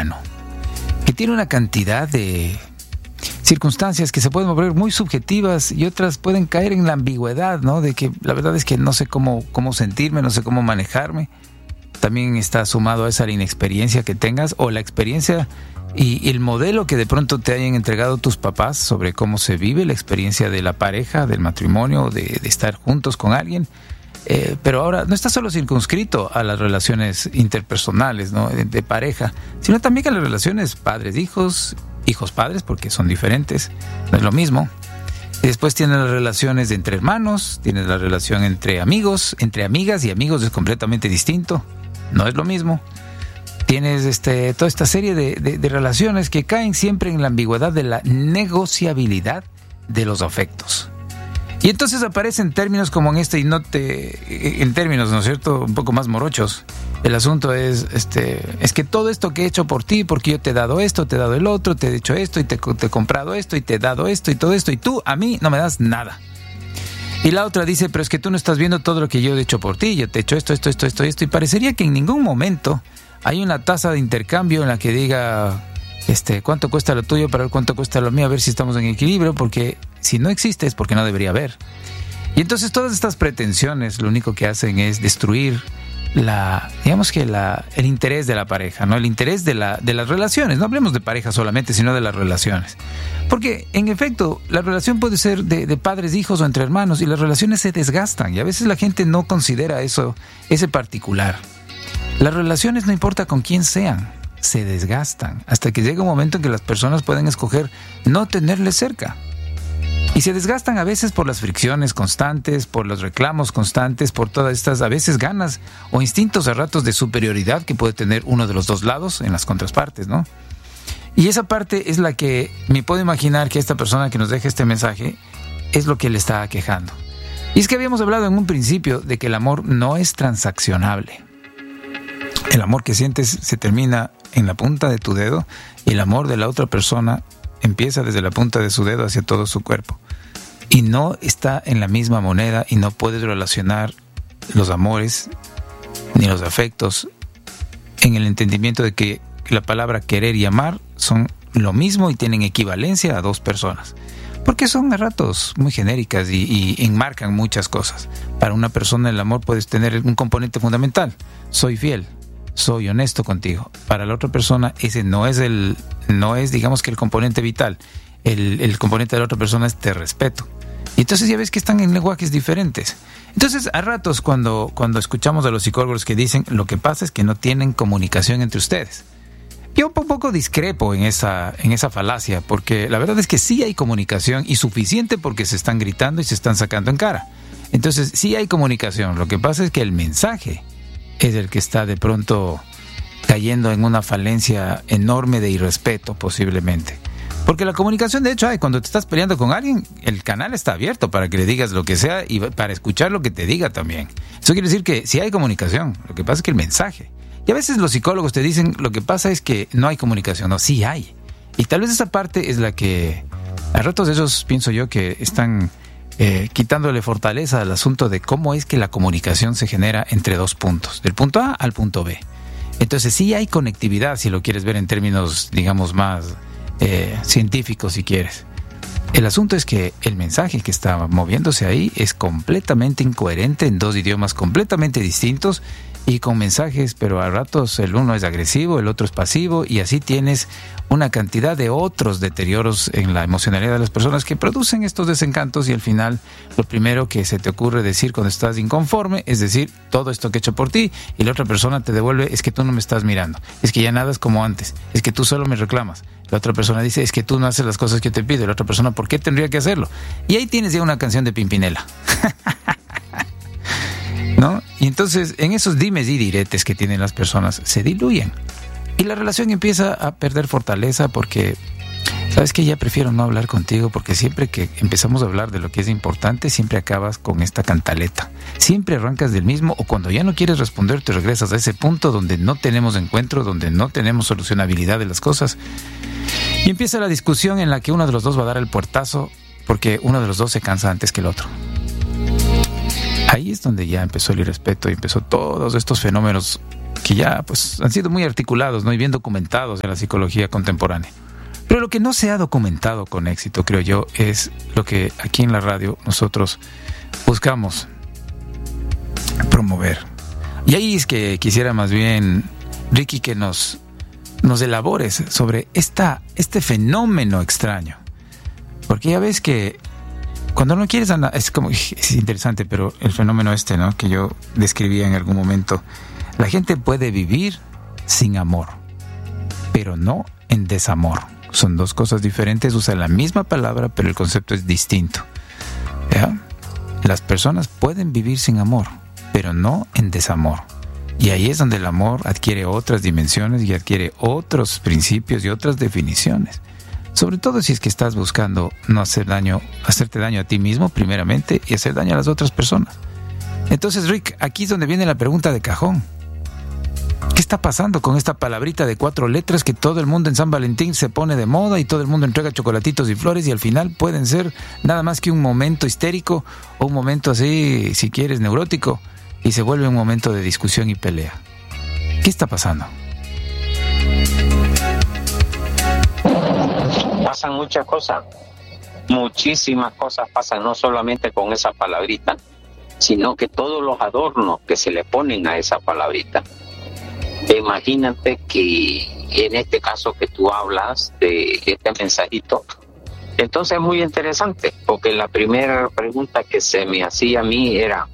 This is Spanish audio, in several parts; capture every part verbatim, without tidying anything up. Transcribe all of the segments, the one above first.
humano, que tiene una cantidad de circunstancias que se pueden volver muy subjetivas y otras pueden caer en la ambigüedad, ¿no? De que la verdad es que no sé cómo, cómo sentirme, no sé cómo manejarme. También está sumado a esa la inexperiencia que tengas o la experiencia y el modelo que de pronto te hayan entregado tus papás sobre cómo se vive la experiencia de la pareja, del matrimonio, de, de estar juntos con alguien. Eh, pero ahora no está solo circunscrito a las relaciones interpersonales, ¿no? de, de pareja, sino también a las relaciones padres-hijos, hijos-padres, porque son diferentes, no es lo mismo. Y después tienes las relaciones de entre hermanos, tienes la relación entre amigos, entre amigas y amigos es completamente distinto, no es lo mismo. Tienes este, toda esta serie de, de, de relaciones que caen siempre en la ambigüedad de la negociabilidad de los afectos. Y entonces aparecen términos como en este, y no te, en términos, ¿no es cierto?, un poco más morochos. El asunto es, este, es que todo esto que he hecho por ti, porque yo te he dado esto, te he dado el otro, te he hecho esto, y te, te he comprado esto, y te he dado esto, y todo esto, y tú a mí no me das nada. Y la otra dice, pero es que tú no estás viendo todo lo que yo he hecho por ti, yo te he hecho esto, esto, esto, esto, esto, y parecería que en ningún momento hay una tasa de intercambio en la que diga, este, cuánto cuesta lo tuyo para ver cuánto cuesta lo mío, a ver si estamos en equilibrio, porque si no existe es porque no debería haber. Y entonces todas estas pretensiones lo único que hacen es destruir la, digamos que la, el interés de la pareja, ¿no? El interés de la, de las relaciones. No hablemos de pareja solamente, sino de las relaciones. Porque, en efecto, la relación puede ser de, de padres, hijos o entre hermanos, y las relaciones se desgastan, y a veces la gente no considera eso, ese particular. Las relaciones, no importa con quién sean, se desgastan, hasta que llega un momento en que las personas pueden escoger no tenerles cerca. Y se desgastan a veces por las fricciones constantes, por los reclamos constantes, por todas estas, a veces ganas o instintos a ratos de superioridad que puede tener uno de los dos lados en las contrapartes, ¿no? Y esa parte es la que me puedo imaginar que esta persona que nos deja este mensaje es lo que le está aquejando. Y es que habíamos hablado en un principio de que el amor no es transaccionable. El amor que sientes se termina en la punta de tu dedo y el amor de la otra persona empieza desde la punta de su dedo hacia todo su cuerpo. Y no está en la misma moneda y no puedes relacionar los amores ni los afectos en el entendimiento de que la palabra querer y amar son lo mismo y tienen equivalencia a dos personas. Porque son a ratos muy genéricas y, y enmarcan muchas cosas. Para una persona el amor puede tener un componente fundamental. Soy fiel, soy honesto contigo. Para la otra persona ese no es el, no es digamos que el componente vital. El, el componente de la otra persona es te respeto. Y entonces ya ves que están en lenguajes diferentes. Entonces a ratos cuando, cuando escuchamos a los psicólogos que dicen lo que pasa es que no tienen comunicación entre ustedes. Yo un poco discrepo en esa, en esa falacia, porque la verdad es que sí hay comunicación y suficiente porque se están gritando y se están sacando en cara. Entonces sí hay comunicación, lo que pasa es que el mensaje es el que está de pronto cayendo en una falencia enorme de irrespeto posiblemente. Porque la comunicación de hecho hay, cuando te estás peleando con alguien, el canal está abierto para que le digas lo que sea y para escuchar lo que te diga también. Eso quiere decir que sí hay comunicación, lo que pasa es que el mensaje... Y a veces los psicólogos te dicen, lo que pasa es que no hay comunicación. No, sí hay. Y tal vez esa parte es la que, a ratos esos pienso yo que están eh, quitándole fortaleza al asunto de cómo es que la comunicación se genera entre dos puntos, del punto A al punto B. Entonces sí hay conectividad, si lo quieres ver en términos, digamos, más eh, científicos, si quieres. El asunto es que el mensaje que está moviéndose ahí es completamente incoherente en dos idiomas completamente distintos y con mensajes, pero a ratos el uno es agresivo, el otro es pasivo y así tienes una cantidad de otros deterioros en la emocionalidad de las personas que producen estos desencantos y al final lo primero que se te ocurre decir cuando estás inconforme es decir, todo esto que he hecho por ti y la otra persona te devuelve, es que tú no me estás mirando, es que ya nada es como antes, es que tú solo me reclamas. La otra persona dice, es que tú no haces las cosas que te pido. La otra persona, ¿por qué tendría que hacerlo? Y ahí tienes ya una canción de Pimpinela. ¿No? Y entonces, en esos dimes y diretes que tienen las personas, se diluyen. Y la relación empieza a perder fortaleza porque, ¿sabes qué? Ya prefiero no hablar contigo porque siempre que empezamos a hablar de lo que es importante, siempre acabas con esta cantaleta. Siempre arrancas del mismo o cuando ya no quieres responder, te regresas a ese punto donde no tenemos encuentro, donde no tenemos solucionabilidad de las cosas. Y empieza la discusión en la que uno de los dos va a dar el puertazo porque uno de los dos se cansa antes que el otro. Ahí es donde ya empezó el irrespeto y empezó todos estos fenómenos que ya pues han sido muy articulados, ¿no? Y bien documentados en la psicología contemporánea. Pero lo que no se ha documentado con éxito, creo yo, es lo que aquí en la radio nosotros buscamos promover. Y ahí es que quisiera más bien, Ricky, que nos, nos elabores sobre esta, este fenómeno extraño. Porque ya ves que cuando no quieres andar, es como, es interesante, pero el fenómeno este, ¿no? Que yo describía en algún momento, la gente puede vivir sin amor, pero no en desamor. Son dos cosas diferentes, usan la misma palabra, pero el concepto es distinto. ¿Ya? Las personas pueden vivir sin amor, pero no en desamor. Y ahí es donde el amor adquiere otras dimensiones y adquiere otros principios y otras definiciones. Sobre todo si es que estás buscando no hacer daño, hacerte daño a ti mismo primeramente y hacer daño a las otras personas. Entonces, Rick, aquí es donde viene la pregunta de cajón. ¿Qué está pasando con esta palabrita de cuatro letras que todo el mundo en San Valentín se pone de moda y todo el mundo entrega chocolatitos y flores y al final pueden ser nada más que un momento histérico o un momento así, si quieres, neurótico, y se vuelve un momento de discusión y pelea? ¿Qué está pasando? Pasan muchas cosas, muchísimas cosas pasan, no solamente con esa palabrita, sino que todos los adornos que se le ponen a esa palabrita. Imagínate que en este caso que tú hablas de este mensajito, entonces es muy interesante, porque la primera pregunta que se me hacía a mí era,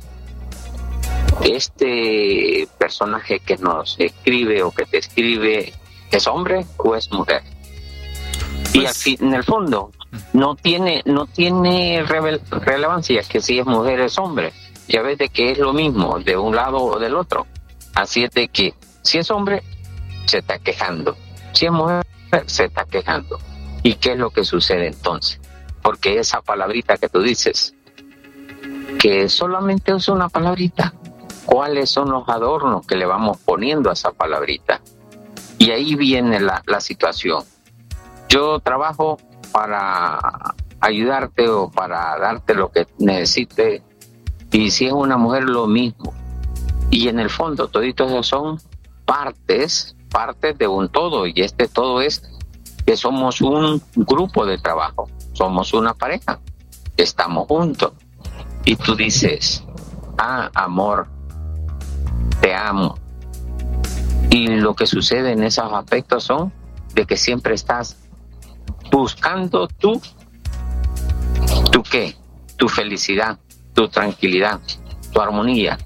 ¿este personaje que nos escribe o que te escribe es hombre o es mujer? Pues, y así, en el fondo no tiene no tiene revel- relevancia que si es mujer es hombre, ya ves de que es lo mismo de un lado o del otro. Así es de que si es hombre, se está quejando. Si es mujer, se está quejando. ¿Y qué es lo que sucede entonces? Porque esa palabrita que tú dices, que solamente es una palabrita, ¿cuáles son los adornos que le vamos poniendo a esa palabrita? Y ahí viene la, la situación. Yo trabajo para ayudarte o para darte lo que necesites, y si es una mujer, lo mismo. Y en el fondo, toditos esos son partes, partes de un todo, y este todo es que somos un grupo de trabajo, somos una pareja, estamos juntos. Y tú dices, ah, amor, te amo. Y lo que sucede en esos aspectos son de que siempre estás buscando tú, ¿tú qué? Tu felicidad, tu tranquilidad, tu armonía.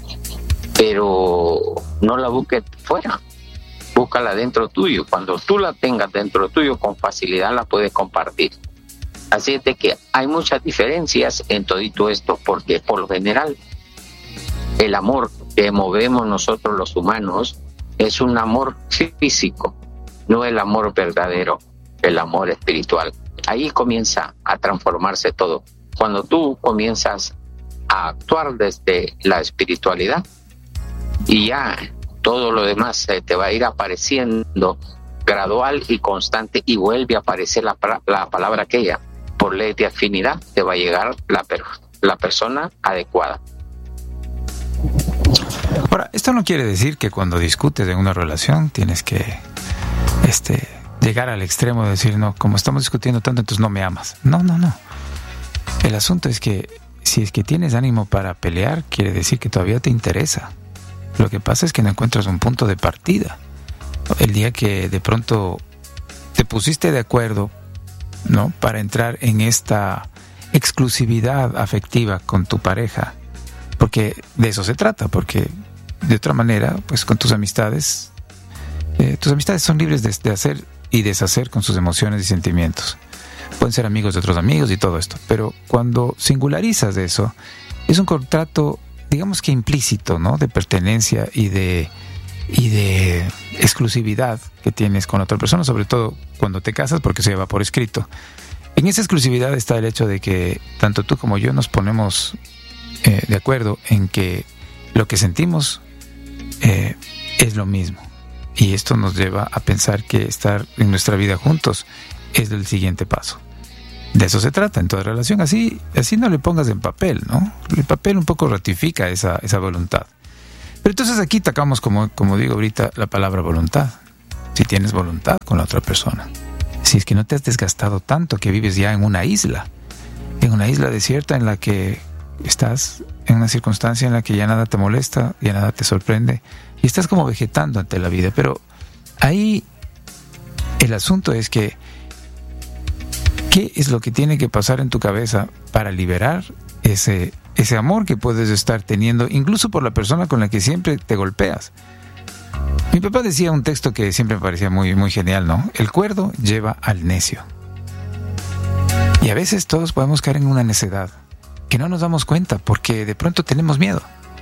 Pero no la busques fuera, búscala dentro tuyo. Cuando tú la tengas dentro tuyo, con facilidad la puedes compartir. Así es de que hay muchas diferencias en todito esto, porque por lo general el amor que movemos nosotros los humanos es un amor físico, no el amor verdadero, el amor espiritual. Ahí comienza a transformarse todo. Cuando tú comienzas a actuar desde la espiritualidad, y ya todo lo demás eh, te va a ir apareciendo gradual y constante, y vuelve a aparecer la, la palabra aquella. Por ley de afinidad te va a llegar la, per, la persona adecuada. Ahora, esto no quiere decir que cuando discutes en una relación tienes que este, llegar al extremo de decir, no, como estamos discutiendo tanto, entonces no me amas. No, no, no. El asunto es que si es que tienes ánimo para pelear, quiere decir que todavía te interesa. Lo que pasa es que no encuentras un punto de partida. El día que de pronto te pusiste de acuerdo, ¿no?, para entrar en esta exclusividad afectiva con tu pareja, porque de eso se trata, porque de otra manera, pues con tus amistades, eh, tus amistades son libres de, de hacer y deshacer con sus emociones y sentimientos. Pueden ser amigos de otros amigos y todo esto, pero cuando singularizas eso, es un contrato, digamos que implícito, ¿no?, de pertenencia y de y de exclusividad que tienes con otra persona, sobre todo cuando te casas, porque se lleva por escrito. En esa exclusividad está el hecho de que tanto tú como yo nos ponemos eh, de acuerdo en que lo que sentimos eh, es lo mismo, y esto nos lleva a pensar que estar en nuestra vida juntos es el siguiente paso. De eso se trata en toda relación. Así, así no le pongas en papel, ¿no? El papel un poco ratifica esa, esa voluntad. Pero entonces aquí tocamos, como, como digo ahorita, la palabra voluntad. Si tienes voluntad con la otra persona. Si es que no te has desgastado tanto que vives ya en una isla, en una isla desierta en la que estás en una circunstancia en la que ya nada te molesta, ya nada te sorprende, y estás como vegetando ante la vida. Pero ahí el asunto es que ¿qué es lo que tiene que pasar en tu cabeza para liberar ese, ese amor que puedes estar teniendo, incluso por la persona con la que siempre te golpeas? Mi papá decía un texto que siempre me parecía muy, muy genial, ¿no? El cuerdo lleva al necio. Y a veces todos podemos caer en una necedad que no nos damos cuenta porque de pronto tenemos miedo.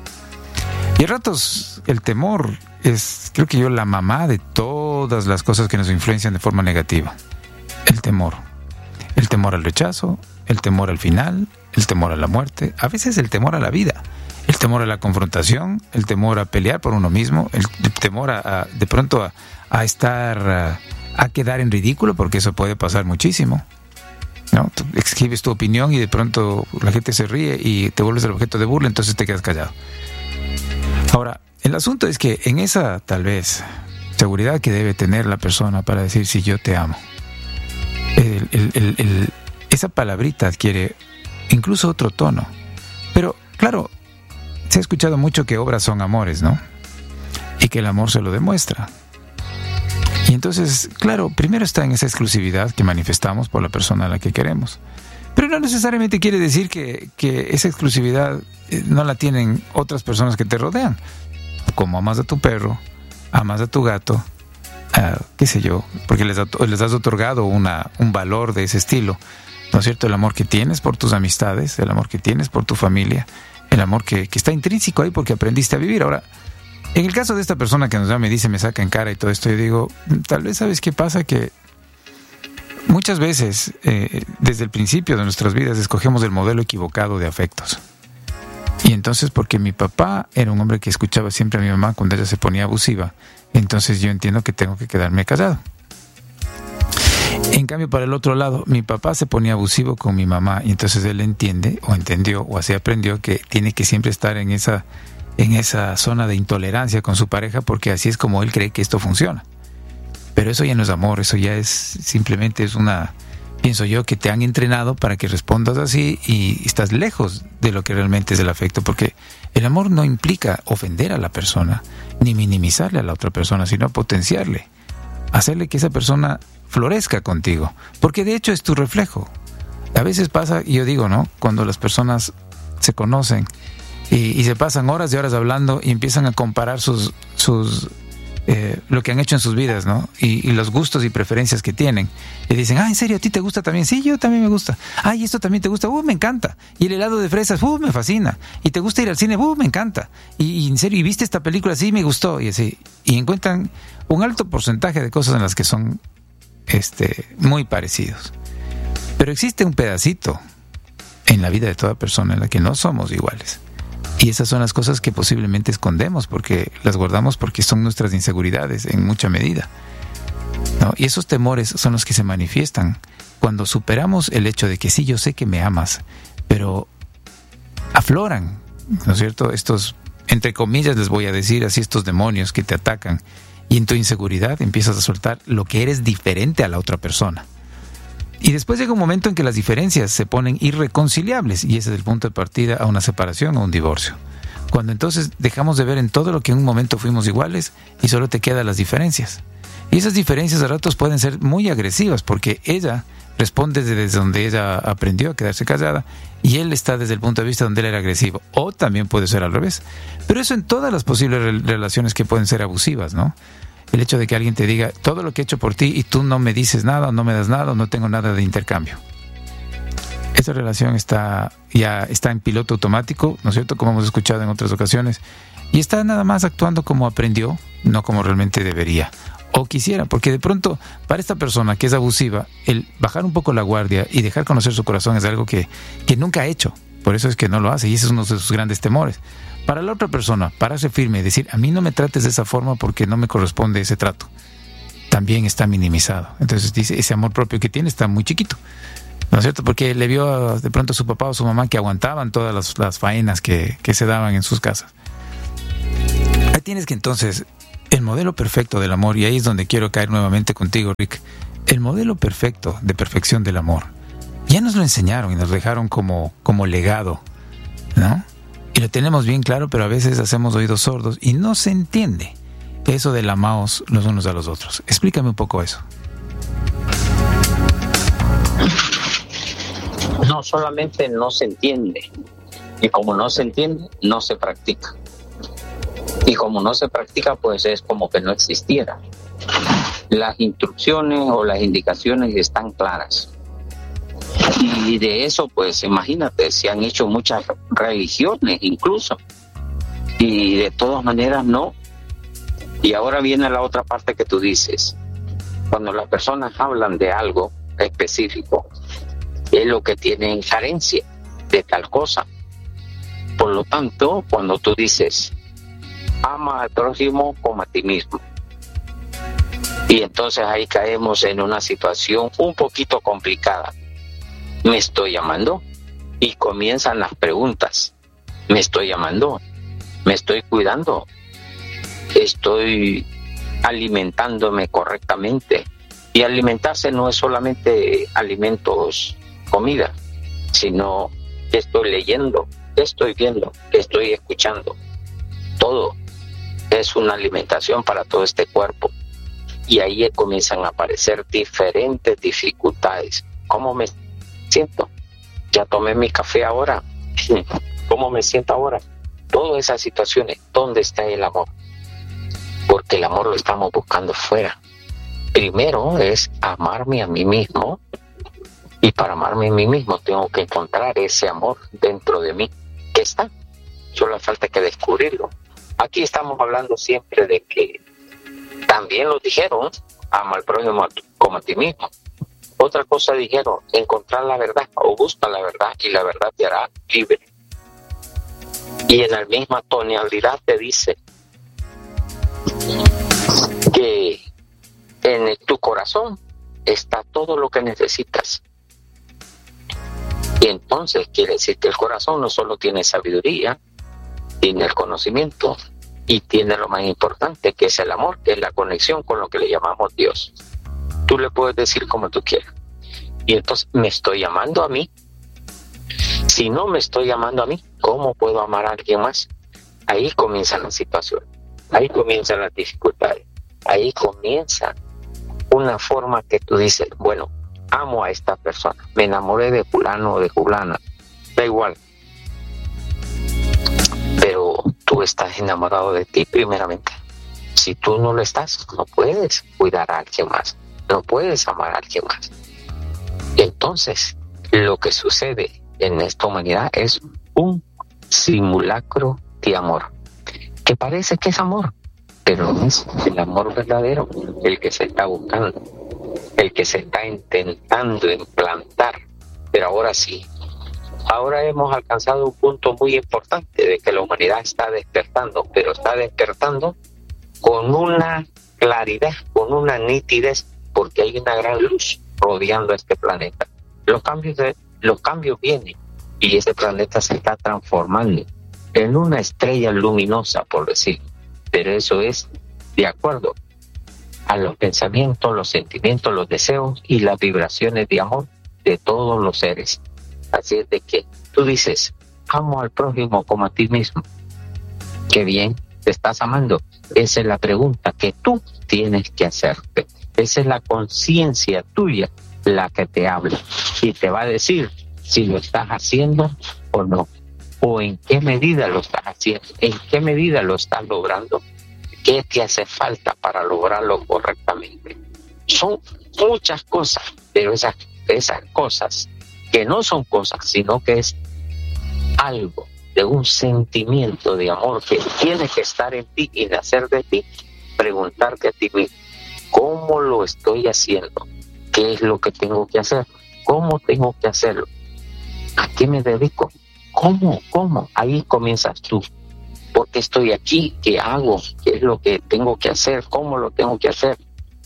Y a ratos el temor es, creo que yo, la mamá de todas las cosas que nos influencian de forma negativa. El temor. El temor al rechazo, el temor al final, el temor a la muerte, a veces el temor a la vida, el temor a la confrontación, el temor a pelear por uno mismo, el temor a, a de pronto a, a estar, a, a quedar en ridículo, porque eso puede pasar muchísimo, ¿no? Tú escribes tu opinión y de pronto la gente se ríe y te vuelves el objeto de burla, entonces te quedas callado. Ahora, el asunto es que en esa, tal vez, seguridad que debe tener la persona para decir si yo te amo, el, el, el, el, esa palabrita adquiere incluso otro tono. Pero, claro, se ha escuchado mucho que obras son amores, ¿no? Y que el amor se lo demuestra. Y entonces, claro, primero está en esa exclusividad que manifestamos por la persona a la que queremos. Pero no necesariamente quiere decir que, que esa exclusividad no la tienen otras personas que te rodean. Como amas a tu perro, amas a tu gato, uh, qué sé yo, porque les, les has otorgado una, un valor de ese estilo, ¿no es cierto? El amor que tienes por tus amistades, el amor que tienes por tu familia, el amor que, que está intrínseco ahí porque aprendiste a vivir. Ahora, en el caso de esta persona que nos llama y dice, me saca en cara y todo esto, yo digo, tal vez sabes qué pasa, que muchas veces, eh, desde el principio de nuestras vidas, escogemos el modelo equivocado de afectos. Y entonces, porque mi papá era un hombre que escuchaba siempre a mi mamá cuando ella se ponía abusiva, entonces yo entiendo que tengo que quedarme callado. En cambio, para el otro lado, mi papá se ponía abusivo con mi mamá y entonces él entiende, o entendió, o así aprendió, que tiene que siempre estar en esa, en esa zona de intolerancia con su pareja, porque así es como él cree que esto funciona. Pero eso ya no es amor, eso ya es simplemente es una, pienso yo, que te han entrenado para que respondas así y estás lejos de lo que realmente es el afecto, porque el amor no implica ofender a la persona, ni minimizarle a la otra persona, sino potenciarle, hacerle que esa persona florezca contigo, porque de hecho es tu reflejo. A veces pasa, y yo digo, ¿no? Cuando las personas se conocen y, y se pasan horas y horas hablando y empiezan a comparar sus, sus eh, lo que han hecho en sus vidas, ¿no? Y, y los gustos y preferencias que tienen. Y dicen, ah, ¿en serio a ti te gusta también? Sí, yo también me gusta. Ay, esto también te gusta. Uh, me encanta. Y el helado de fresas, uh, me fascina. Y te gusta ir al cine, uh, me encanta. Y, y en serio, ¿y viste esta película? Sí, me gustó. Y así. Y encuentran un alto porcentaje de cosas en las que son este, muy parecidos. Pero existe un pedacito en la vida de toda persona en la que no somos iguales. Y esas son las cosas que posiblemente escondemos porque las guardamos porque son nuestras inseguridades en mucha medida, ¿no? Y esos temores son los que se manifiestan cuando superamos el hecho de que sí, yo sé que me amas, pero afloran, ¿no es cierto? Estos, entre comillas les voy a decir así, estos demonios que te atacan, y en tu inseguridad empiezas a soltar lo que eres diferente a la otra persona. Y después llega un momento en que las diferencias se ponen irreconciliables y ese es el punto de partida a una separación o un divorcio. Cuando entonces dejamos de ver en todo lo que en un momento fuimos iguales y solo te quedan las diferencias. Y esas diferencias a ratos pueden ser muy agresivas porque ella responde desde donde ella aprendió a quedarse callada y él está desde el punto de vista donde él era agresivo. O también puede ser al revés. Pero eso en todas las posibles re- relaciones que pueden ser abusivas, ¿no? El hecho de que alguien te diga todo lo que he hecho por ti y tú no me dices nada, o no me das nada, o no tengo nada de intercambio. Esa relación está ya está en piloto automático, ¿no es cierto? Como hemos escuchado en otras ocasiones. Y está nada más actuando como aprendió, no como realmente debería. O quisiera, porque de pronto, para esta persona que es abusiva, el bajar un poco la guardia y dejar conocer su corazón es algo que, que nunca ha hecho. Por eso es que no lo hace y ese es uno de sus grandes temores. Para la otra persona, pararse firme y decir, a mí no me trates de esa forma porque no me corresponde ese trato, también está minimizado. Entonces dice, ese amor propio que tiene está muy chiquito, ¿no es cierto? Porque le vio a, de pronto a su papá o su mamá que aguantaban todas las, las faenas que, que se daban en sus casas. tienes que entonces, el modelo perfecto del amor, y ahí es donde quiero caer nuevamente contigo, Rick, el modelo perfecto de perfección del amor, ya nos lo enseñaron y nos dejaron como, como legado, ¿no? Y lo tenemos bien claro, pero a veces hacemos oídos sordos y no se entiende eso del amaos los unos a los otros. Explícame un poco eso. No solamente no se entiende, y como no se entiende, no se practica. Y como no se practica, pues es como que no existiera. Las instrucciones o las indicaciones están claras. Y de eso, pues imagínate, se han hecho muchas religiones incluso. Y de todas maneras no. Y ahora viene la otra parte que tú dices. Cuando las personas hablan de algo específico, es lo que tienen carencia de tal cosa. Por lo tanto, cuando tú dices, ama al prójimo como a ti mismo, y entonces ahí caemos en una situación un poquito complicada. ¿Me estoy amando? Y comienzan las preguntas. ¿Me estoy amando? ¿Me estoy cuidando? ¿Estoy alimentándome correctamente? Y alimentarse no es solamente alimentos, comida, sino que estoy leyendo, que estoy viendo, que estoy escuchando. Todo es una alimentación para todo este cuerpo. Y ahí comienzan a aparecer diferentes dificultades. ¿Cómo me siento? Ya tomé mi café ahora. ¿Cómo me siento ahora? Todas esas situaciones, ¿dónde está el amor? Porque el amor lo estamos buscando fuera. Primero es amarme a mí mismo, y para amarme a mí mismo tengo que encontrar ese amor dentro de mí. ¿Qué está? Solo falta que descubrirlo. Aquí estamos hablando siempre de que también lo dijeron, ama al prójimo como a ti mismo. Otra cosa dijeron, encontrar la verdad o busca la verdad y la verdad te hará libre. Y en la misma tonalidad te dice que en tu corazón está todo lo que necesitas. Y entonces quiere decir que el corazón no solo tiene sabiduría, tiene el conocimiento y tiene lo más importante, que es el amor, que es la conexión con lo que le llamamos Dios. Tú le puedes decir como tú quieras. Y entonces, ¿me estoy amando a mí? Si no me estoy amando a mí, ¿cómo puedo amar a alguien más? Ahí comienza la situación. Ahí comienzan las dificultades. Ahí comienza una forma que tú dices, bueno, amo a esta persona, me enamoré de fulano o de fulana, da igual. Pero tú estás enamorado de ti primeramente. Si tú no lo estás, no puedes cuidar a alguien más, no puedes amar a alguien más. Entonces, lo que sucede en esta humanidad es un simulacro de amor, que parece que es amor, pero no es el amor verdadero, el que se está buscando, el que se está intentando implantar. Pero ahora sí, ahora hemos alcanzado un punto muy importante de que la humanidad está despertando, pero está despertando con una claridad, con una nitidez, porque hay una gran luz rodeando este planeta. Los cambios, de, los cambios vienen y este planeta se está transformando en una estrella luminosa, por decir. Pero eso es de acuerdo a los pensamientos, los sentimientos, los deseos y las vibraciones de amor de todos los seres. Así es de que tú dices, amo al prójimo como a ti mismo. Qué bien, te estás amando. Esa es la pregunta que tú tienes que hacerte. Esa es la conciencia tuya la que te habla y te va a decir si lo estás haciendo o no, o en qué medida lo estás haciendo, en qué medida lo estás logrando, qué te hace falta para lograrlo correctamente. Son muchas cosas, pero esas, esas cosas que no son cosas, sino que es algo de un sentimiento de amor que tiene que estar en ti y nacer de ti, preguntarte a ti mismo, ¿cómo lo estoy haciendo? ¿Qué es lo que tengo que hacer? ¿Cómo tengo que hacerlo? ¿A qué me dedico? ¿Cómo? ¿Cómo? Ahí comienzas tú. ¿Por qué estoy aquí? ¿Qué hago? ¿Qué es lo que tengo que hacer? ¿Cómo lo tengo que hacer?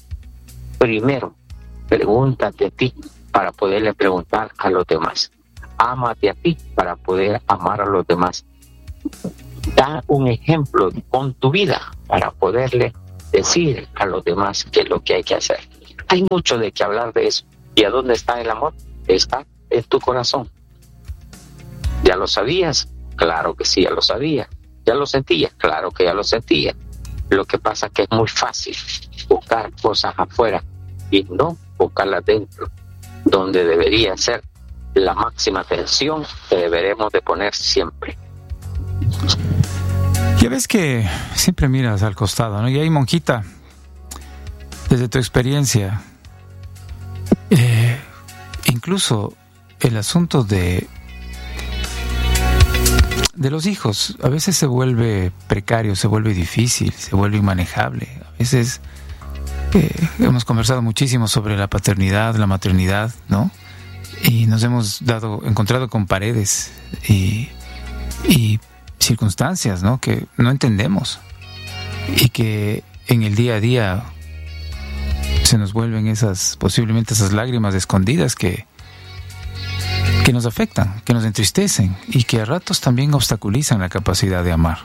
Primero, pregúntate a ti para poderle preguntar a los demás. Ámate a ti para poder amar a los demás. Da un ejemplo con tu vida para poderle decir a los demás qué es lo que hay que hacer. Hay mucho de qué hablar de eso. ¿Y a dónde está el amor? Está en tu corazón. ¿Ya lo sabías? Claro que sí, ya lo sabía. ¿Ya lo sentías? Claro que ya lo sentía. Lo que pasa es que es muy fácil buscar cosas afuera y no buscarlas dentro, donde debería ser la máxima atención que deberemos de poner siempre. Ya ves que siempre miras al costado, ¿no? Y ahí, monjita, desde tu experiencia, eh, incluso el asunto de de los hijos a veces se vuelve precario, se vuelve difícil, se vuelve inmanejable. A veces eh, hemos conversado muchísimo sobre la paternidad, la maternidad, ¿no? Y nos hemos dado, encontrado con paredes y, y circunstancias, ¿no? Que no entendemos y que en el día a día se nos vuelven esas, posiblemente esas lágrimas escondidas que que nos afectan, que nos entristecen y que a ratos también obstaculizan la capacidad de amar.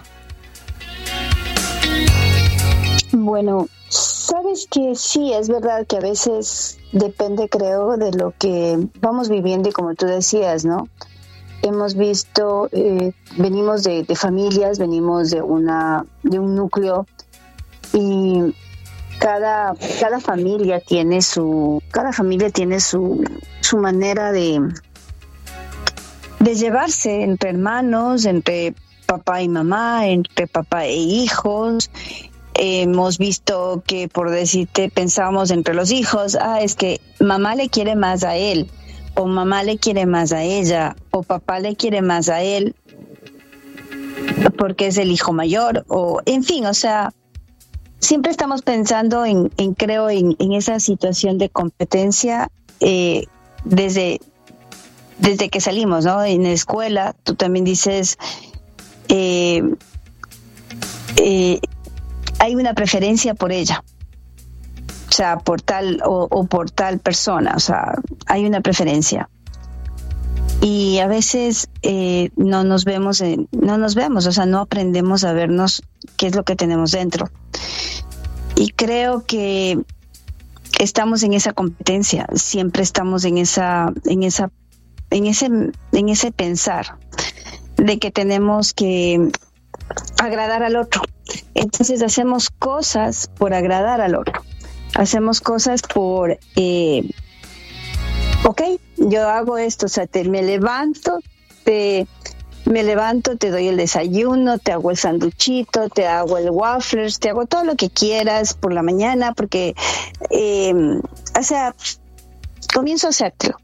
Bueno, sabes que sí, es verdad que a veces depende, creo, de lo que vamos viviendo y como tú decías, ¿no? Hemos visto, eh, venimos de, de familias, venimos de una de un núcleo y cada cada familia tiene su cada familia tiene su su manera de de llevarse entre hermanos, entre papá y mamá, entre papá e hijos. Eh, hemos visto que, por decirte, pensamos entre los hijos, ah, es que mamá le quiere más a él, o mamá le quiere más a ella, o papá le quiere más a él porque es el hijo mayor, o en fin, o sea, siempre estamos pensando en, en creo, en, en esa situación de competencia eh, desde... desde que salimos, ¿no? En la escuela, tú también dices, eh, eh, hay una preferencia por ella, o sea, por tal o, o por tal persona, o sea, hay una preferencia. Y a veces eh, no nos vemos, en, no nos vemos, o sea, no aprendemos a vernos qué es lo que tenemos dentro. Y creo que estamos en esa competencia, siempre estamos en esa, en esa en ese en ese pensar de que tenemos que agradar al otro. Entonces hacemos cosas por agradar al otro. Hacemos cosas por eh, ok, yo hago esto, o sea, te, me levanto, te me levanto, te doy el desayuno, te hago el sanduchito, te hago el waffles, te hago todo lo que quieras por la mañana, porque eh, o sea, comienzo a hacértelo.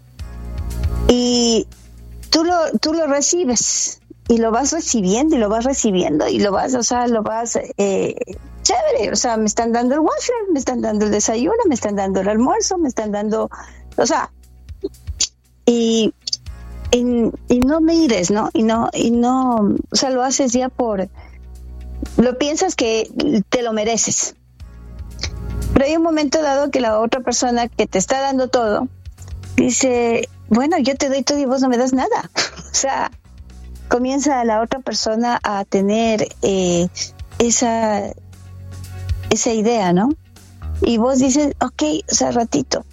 Y tú lo, tú lo recibes y lo vas recibiendo y lo vas recibiendo y lo vas, o sea, lo vas, eh, chévere, o sea, me están dando el waffle, me están dando el desayuno, me están dando el almuerzo, me están dando, o sea, y, y, y no mires, ¿no? Y no, y no, o sea, lo haces ya por, lo piensas que te lo mereces. Pero hay un momento dado que la otra persona que te está dando todo dice, bueno, yo te doy todo y vos no me das nada. O sea, comienza la otra persona a tener eh, esa esa idea, ¿no? Y vos dices, ok, o sea, ratito.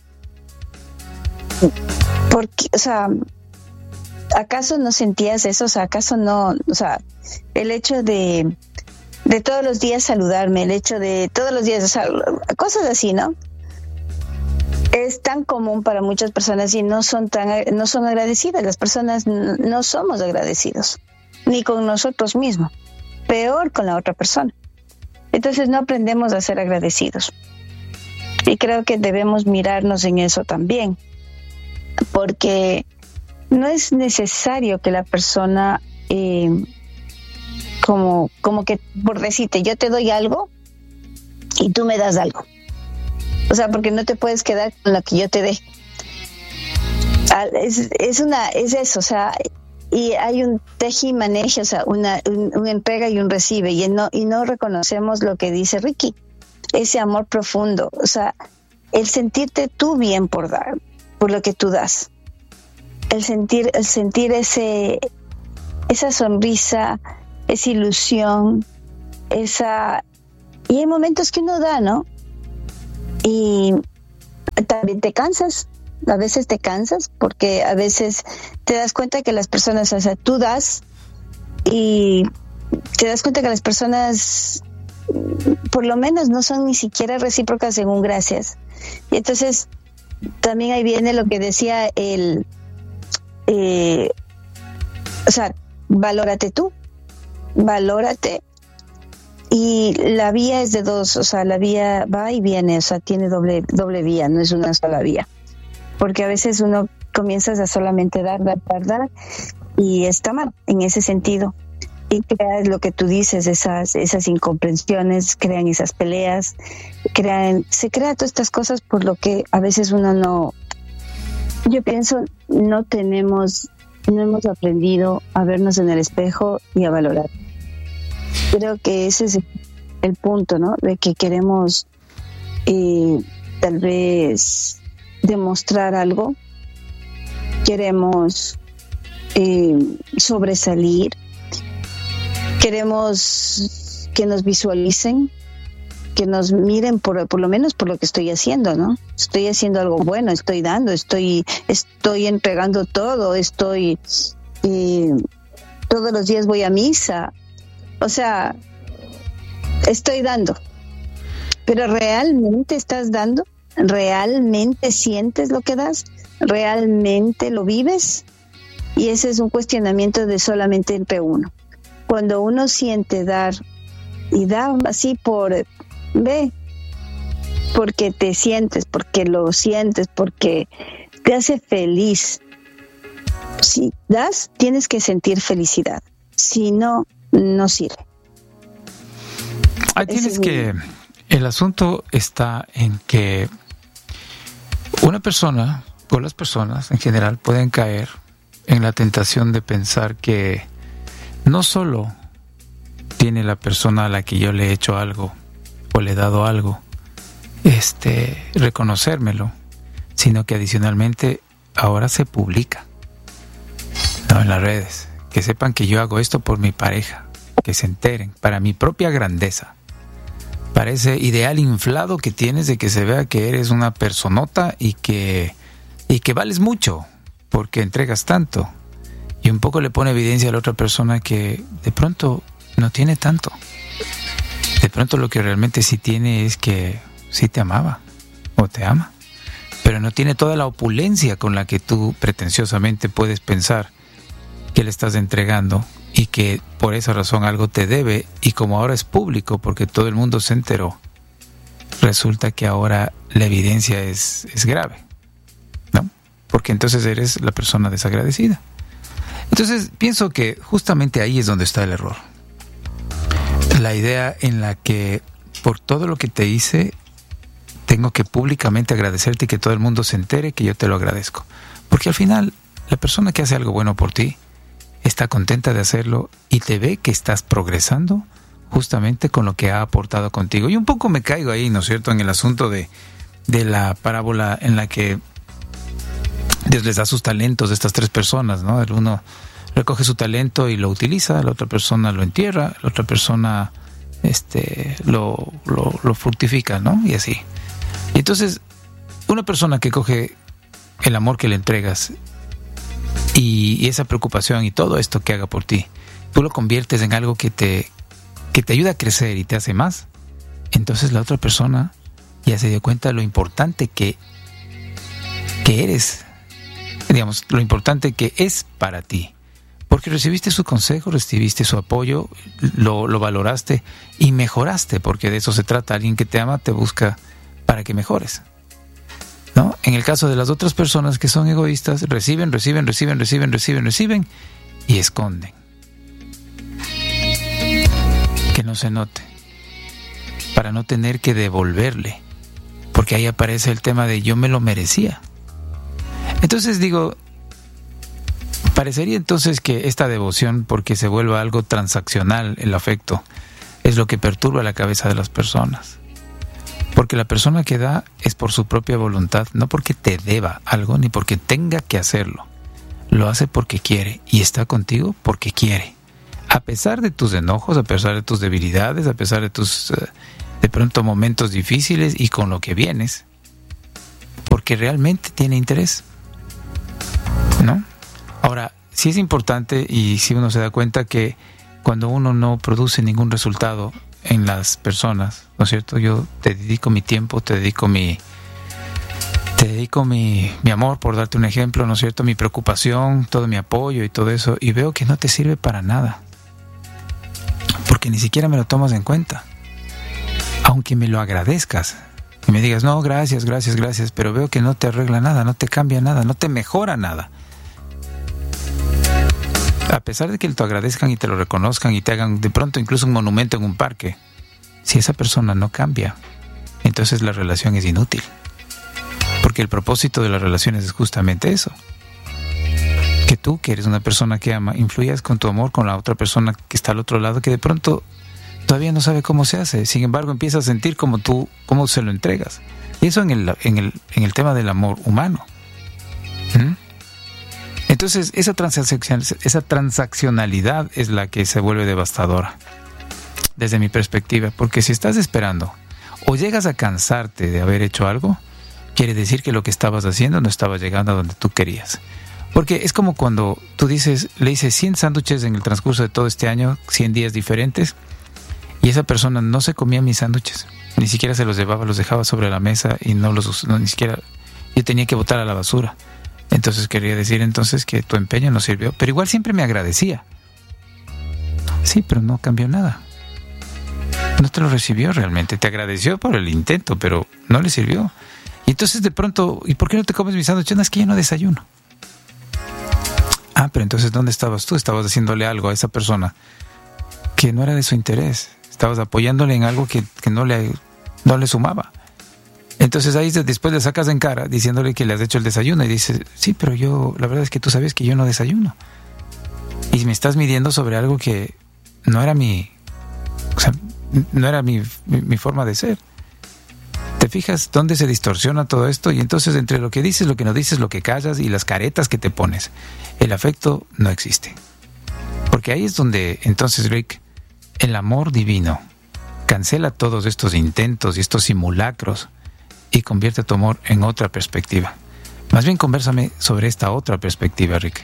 Porque, o sea, ¿acaso no sentías eso? O sea, ¿acaso no? O sea, el hecho de, de todos los días saludarme, el hecho de todos los días, o sea, cosas así, ¿no? Es tan común para muchas personas y no son tan no son agradecidas. Las personas n- no somos agradecidos, ni con nosotros mismos, peor con la otra persona. Entonces no aprendemos a ser agradecidos. Y creo que debemos mirarnos en eso también, porque no es necesario que la persona, eh, como, como que por decirte, yo te doy algo y tú me das algo. O sea, porque no te puedes quedar con lo que yo te dé. Es, es una, es eso, o sea, y hay un teje y maneje, o sea, una, un, un entrega y un recibe, y no, y no reconocemos lo que dice Ricky, ese amor profundo, o sea, el sentirte tú bien por dar, por lo que tú das, el sentir, el sentir ese, esa sonrisa, esa ilusión, esa... Y hay momentos que uno da, ¿no? Y también te cansas, a veces te cansas, porque a veces te das cuenta que las personas, o sea, tú das y te das cuenta que las personas, por lo menos, no son ni siquiera recíprocas en un gracias. Y entonces, también ahí viene lo que decía el... Eh, o sea, valórate tú, valórate. Y la vía es de dos, o sea, la vía va y viene, o sea, tiene doble doble vía, no es una sola vía. Porque a veces uno comienza a solamente dar, dar, dar, dar, y está mal en ese sentido. Y crea lo que tú dices, esas esas incomprensiones, crean esas peleas, crean, se crean todas estas cosas por lo que a veces uno no, yo pienso, no tenemos, no hemos aprendido a vernos en el espejo y a valorar. Creo que ese es el punto, ¿no? De que queremos eh, tal vez demostrar algo, queremos eh, sobresalir, queremos que nos visualicen, que nos miren por, por lo menos por lo que estoy haciendo, ¿no? Estoy haciendo algo bueno, estoy dando, estoy, estoy entregando todo, estoy eh, todos los días voy a misa. O sea, estoy dando, pero ¿realmente estás dando? ¿Realmente sientes lo que das? ¿Realmente lo vives? Y ese es un cuestionamiento de solamente entre uno. Cuando uno siente dar y da así por, ve, porque te sientes, porque lo sientes, porque te hace feliz. Si das, tienes que sentir felicidad. Si no, no sirve. Ahí tienes que, el asunto está en que una persona, o las personas en general, pueden caer en la tentación de pensar que no solo tiene la persona a la que yo le he hecho algo o le he dado algo, este, reconocérmelo, sino que adicionalmente ahora se publica, ¿no? En las redes. Que sepan que yo hago esto por mi pareja, que se enteren, para mi propia grandeza, para ese ideal inflado que tienes de que se vea que eres una personota y que, y que vales mucho porque entregas tanto, y un poco le pone evidencia a la otra persona que de pronto no tiene tanto, de pronto lo que realmente sí tiene es que sí te amaba o te ama, pero no tiene toda la opulencia con la que tú pretenciosamente puedes pensar que le estás entregando, y que por esa razón algo te debe, y como ahora es público porque todo el mundo se enteró, resulta que ahora la evidencia es, es grave, ¿no? Porque entonces eres la persona desagradecida. Entonces pienso que justamente ahí es donde está el error. La idea en la que por todo lo que te hice tengo que públicamente agradecerte y que todo el mundo se entere que yo te lo agradezco. Porque al final la persona que hace algo bueno por ti está contenta de hacerlo y te ve que estás progresando justamente con lo que ha aportado contigo. Y un poco me caigo ahí, ¿no es cierto?, en el asunto de, de la parábola en la que Dios les da sus talentos a estas tres personas, ¿no? El uno recoge su talento y lo utiliza, la otra persona lo entierra, la otra persona este, lo, lo, lo fructifica, ¿no? Y así. Y entonces, una persona que coge el amor que le entregas y, y esa preocupación y todo esto que haga por ti, tú lo conviertes en algo que te, que te ayuda a crecer y te hace más, entonces la otra persona ya se dio cuenta de lo importante que, que eres, digamos, lo importante que es para ti. Porque recibiste su consejo, recibiste su apoyo, lo, lo valoraste y mejoraste, porque de eso se trata. Alguien que te ama te busca para que mejores, ¿no? En el caso de las otras personas que son egoístas, reciben, reciben, reciben, reciben, reciben, reciben y esconden. Que no se note, para no tener que devolverle, porque ahí aparece el tema de yo me lo merecía. Entonces digo, parecería entonces que esta devoción, porque se vuelva algo transaccional el afecto, es lo que perturba la cabeza de las personas. Porque la persona que da es por su propia voluntad, no porque te deba algo, ni porque tenga que hacerlo. Lo hace porque quiere, y está contigo porque quiere. A pesar de tus enojos, a pesar de tus debilidades, a pesar de tus, uh, de pronto, momentos difíciles y con lo que vienes. Porque realmente tiene interés, ¿no? Ahora, sí es importante y si uno se da cuenta que cuando uno no produce ningún resultado en las personas, ¿no es cierto? Yo te dedico mi tiempo, te dedico mi... Te dedico mi, mi amor, por darte un ejemplo, ¿no es cierto? Mi preocupación, todo mi apoyo y todo eso, y veo que no te sirve para nada. Porque ni siquiera me lo tomas en cuenta. Aunque me lo agradezcas y me digas, no, gracias, gracias, gracias, pero veo que no te arregla nada, no te cambia nada, no te mejora nada. A pesar de que te agradezcan y te lo reconozcan y te hagan de pronto incluso un monumento en un parque, si esa persona no cambia, entonces la relación es inútil. Porque el propósito de las relaciones es justamente eso. Que tú, que eres una persona que ama, influyas con tu amor con la otra persona que está al otro lado, que de pronto todavía no sabe cómo se hace. Sin embargo, empieza a sentir como tú, cómo se lo entregas. Y eso en el, en el, en el tema del amor humano. ¿Mm? Entonces, esa transacción, esa transaccionalidad es la que se vuelve devastadora, desde mi perspectiva. Porque si estás esperando o llegas a cansarte de haber hecho algo, quiere decir que lo que estabas haciendo no estaba llegando a donde tú querías. Porque es como cuando tú dices, le hice cien sándwiches en el transcurso de todo este año, cien días diferentes, y esa persona no se comía mis sándwiches, ni siquiera se los llevaba, los dejaba sobre la mesa y no los, no, ni siquiera, yo tenía que botar a la basura. Entonces quería decir entonces que tu empeño no sirvió, pero igual siempre me agradecía. Sí, pero no cambió nada. No te lo recibió realmente, te agradeció por el intento, pero no le sirvió. Y entonces de pronto, ¿y por qué no te comes mis sándwiches? No, es que yo no desayuno. Ah, pero entonces ¿dónde estabas tú? Estabas haciéndole algo a esa persona que no era de su interés. Estabas apoyándole en algo que, que no le, no le sumaba. Entonces ahí después le sacas en cara diciéndole que le has hecho el desayuno y dices, sí, pero yo, la verdad es que tú sabes que yo no desayuno. Y me estás midiendo sobre algo que no era mi, o sea, no era mi, mi, mi forma de ser. ¿Te fijas dónde se distorsiona todo esto? Y entonces entre lo que dices, lo que no dices, lo que callas y las caretas que te pones, el afecto no existe. Porque ahí es donde entonces, Rick, el amor divino cancela todos estos intentos y estos simulacros y convierte tu amor en otra perspectiva. Más bien convérsame sobre esta otra perspectiva, Rick.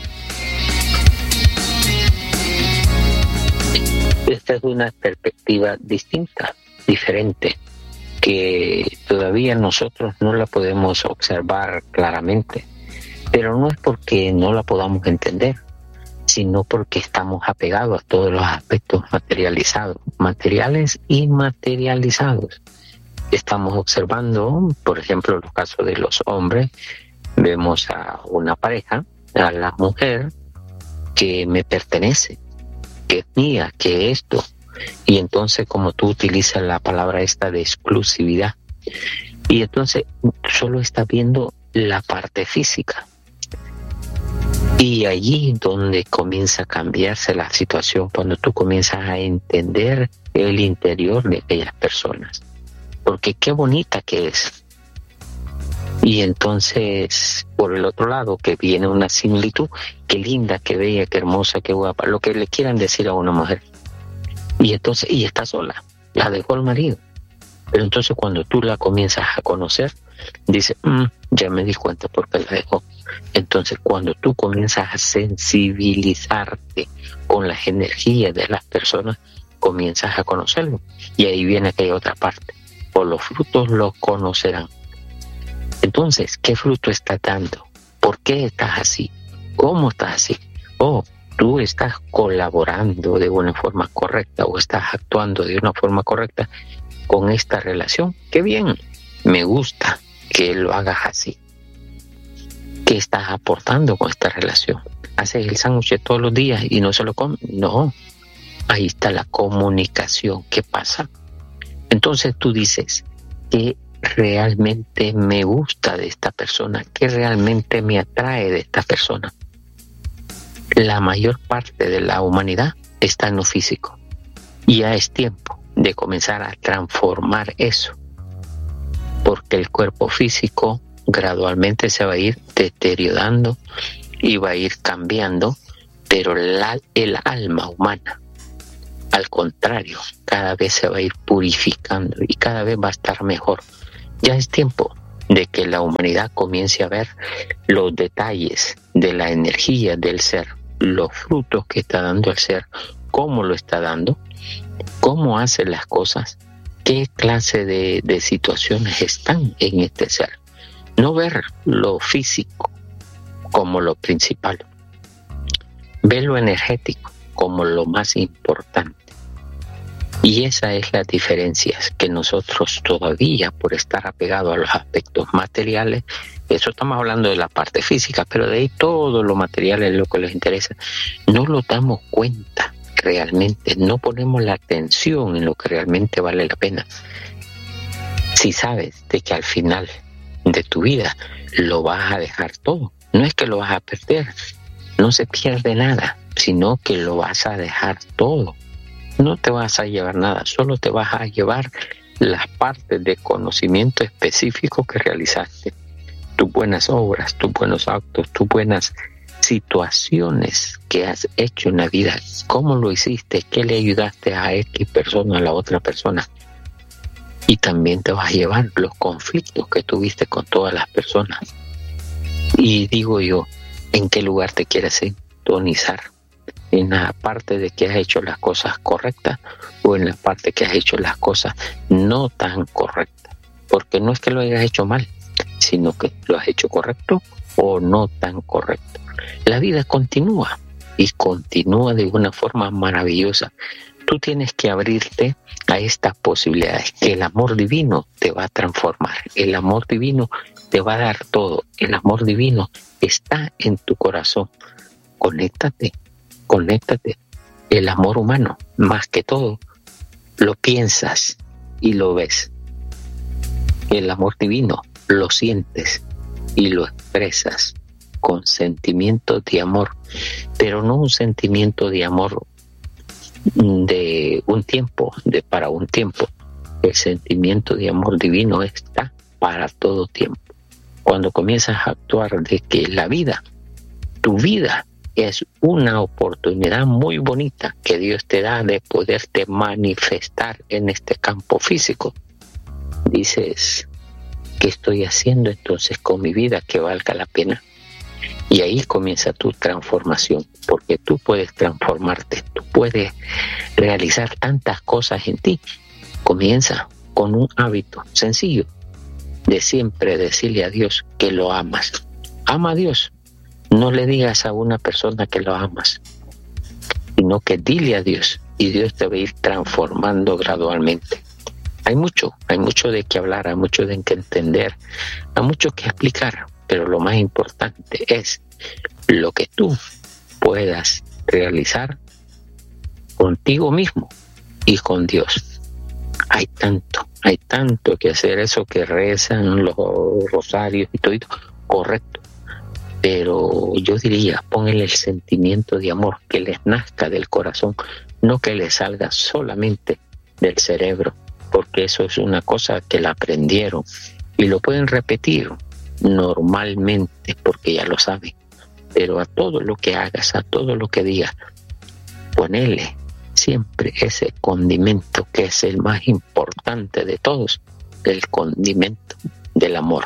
Esta es una perspectiva distinta, diferente, que todavía nosotros no la podemos observar claramente, pero no es porque no la podamos entender, sino porque estamos apegados a todos los aspectos materializados, materiales y materializados. Estamos observando, por ejemplo, los casos de los hombres, vemos a una pareja, a la mujer, que me pertenece, que es mía, que esto. Y entonces, como tú utilizas la palabra esta de exclusividad, y entonces solo estás viendo la parte física. Y allí donde comienza a cambiarse la situación, cuando tú comienzas a entender el interior de aquellas personas. Porque qué bonita que es. Y entonces, por el otro lado, que viene una similitud, qué linda, qué bella, qué hermosa, qué guapa, lo que le quieran decir a una mujer. Y entonces, y está sola, la dejó el marido. Pero entonces cuando tú la comienzas a conocer, dices, mm, ya me di cuenta por qué la dejó. Entonces cuando tú comienzas a sensibilizarte con las energías de las personas, comienzas a conocerlo. Y ahí viene aquella otra parte. Por los frutos los conocerán. Entonces, ¿qué fruto estás dando? ¿Por qué estás así? ¿Cómo estás así? Oh, tú estás colaborando de una forma correcta o estás actuando de una forma correcta con esta relación. ¡Qué bien! Me gusta que lo hagas así. ¿Qué estás aportando con esta relación? ¿Haces el sándwich todos los días y no se lo comes? No. Ahí está la comunicación. ¿Qué pasa? Entonces tú dices, ¿qué realmente me gusta de esta persona? ¿Qué realmente me atrae de esta persona? La mayor parte de la humanidad está en lo físico. Y ya es tiempo de comenzar a transformar eso. Porque el cuerpo físico gradualmente se va a ir deteriorando y va a ir cambiando Pero la, el alma humana, al contrario, cada vez se va a ir purificando y cada vez va a estar mejor. Ya es tiempo de que la humanidad comience a ver los detalles de la energía del ser, los frutos que está dando el ser, cómo lo está dando, cómo hace las cosas, qué clase de, de situaciones están en este ser. No ver lo físico como lo principal, ver lo energético como lo más importante. Y esa es la diferencia, que nosotros todavía, por estar apegados a los aspectos materiales, eso estamos hablando de la parte física, pero de ahí todo lo material es lo que les interesa, no lo damos cuenta realmente, no ponemos la atención en lo que realmente vale la pena. Si sabes de que al final de tu vida lo vas a dejar todo, no es que lo vas a perder, no se pierde nada, sino que lo vas a dejar todo. No te vas a llevar nada, solo te vas a llevar las partes de conocimiento específico que realizaste, tus buenas obras, tus buenos actos, tus buenas situaciones que has hecho en la vida, cómo lo hiciste, qué le ayudaste a X persona, a la otra persona. Y también te vas a llevar los conflictos que tuviste con todas las personas. Y digo yo, ¿en qué lugar te quieres sintonizar? ¿En la parte de que has hecho las cosas correctas o en la parte que has hecho las cosas no tan correctas? Porque no es que lo hayas hecho mal, sino que lo has hecho correcto o no tan correcto. La vida continúa y continúa de una forma maravillosa. Tú tienes que abrirte a estas posibilidades, que el amor divino te va a transformar, el amor divino te va a dar todo, el amor divino está en tu corazón. Conéctate. Conéctate. El amor humano, más que todo, lo piensas y lo ves. El amor divino lo sientes y lo expresas con sentimientos de amor, pero no un sentimiento de amor de un tiempo, de para un tiempo. El sentimiento de amor divino está para todo tiempo. Cuando comienzas a actuar de que la vida, tu vida, es una oportunidad muy bonita que Dios te da de poderte manifestar en este campo físico. Dices, ¿qué estoy haciendo entonces con mi vida que valga la pena? Y ahí comienza tu transformación, porque tú puedes transformarte, tú puedes realizar tantas cosas en ti. Comienza con un hábito sencillo de siempre decirle a Dios que lo amas. Ama a Dios. No le digas a una persona que lo amas, sino que dile a Dios y Dios te va a ir transformando gradualmente. Hay mucho, hay mucho de qué hablar, hay mucho de qué entender, hay mucho que explicar, pero lo más importante es lo que tú puedas realizar contigo mismo y con Dios. Hay tanto, hay tanto que hacer, eso que rezan los rosarios y todo, correcto. Pero yo diría, pónganle el sentimiento de amor que les nazca del corazón, no que les salga solamente del cerebro, porque eso es una cosa que la aprendieron y lo pueden repetir normalmente porque ya lo saben. Pero a todo lo que hagas, a todo lo que digas, ponele siempre ese condimento que es el más importante de todos, el condimento del amor.